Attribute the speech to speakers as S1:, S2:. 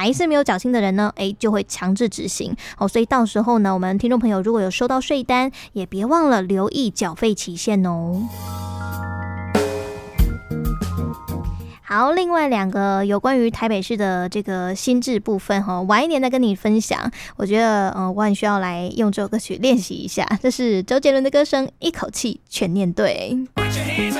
S1: 一次没有缴清的人呢，就会强制执行哦。所以到时候呢，我们听众朋友如果有收到税单，也别忘了留意缴费期限哦。好，另外2个有关于台北市的这个新制部分晚一点再跟你分享。我觉得我很需要来用这首歌曲练习一下，这是周杰伦的歌声《一口气全念对》。